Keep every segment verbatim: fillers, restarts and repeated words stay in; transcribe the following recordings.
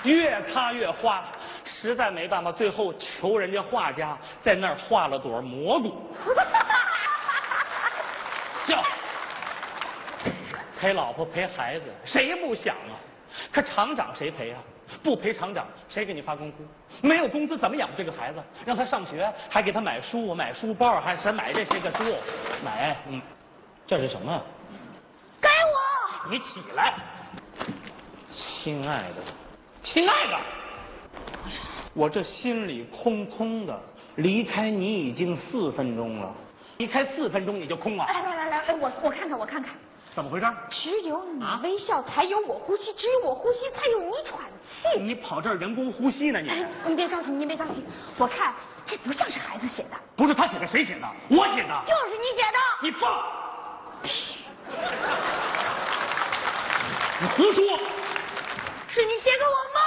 越擦越花，实在没办法，最后求人家画家在那儿画了朵蘑菇。笑，陪老婆陪孩子，谁不想啊？可厂长谁赔啊？不赔厂长，谁给你发工资？没有工资怎么养这个孩子？让他上学，还给他买书、买书包，还是买这些个书，买，嗯，这是什么？ 给我！ 你起来，亲爱的，亲爱的，我这心里空空的，离开你已经四分钟了，离开四分钟你就空了。 来来来来，我我看看我看看。 怎么回事？ 只有你微笑，才有我呼吸；只有我呼吸，才有你喘气。 你跑这儿人工呼吸呢？你、 哎、你别着急，你别着急。我看这不像是孩子写的。 不是他写的，谁写的？我写的。 就是你写的。 你放屁！你胡说！ 是你写给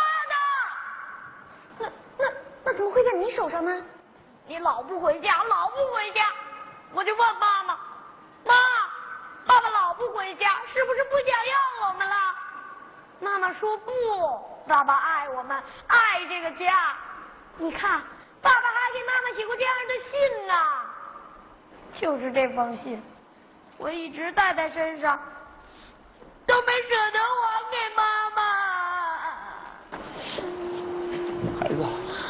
我妈的。那那那怎么会在你手上呢？你老不回家，老不回家，我就问妈妈，妈。爸爸老不回家，是不是不想要我们了？妈妈说不，爸爸爱我们，爱这个家。你看，爸爸还给妈妈写过这样的信呢。就是这封信，我一直带在身上，都没舍得还给妈妈。 孩子。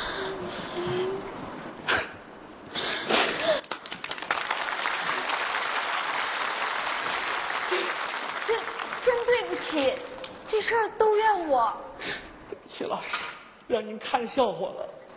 真对不起，这事儿都怨我。 对不起，老师，让您看笑话了。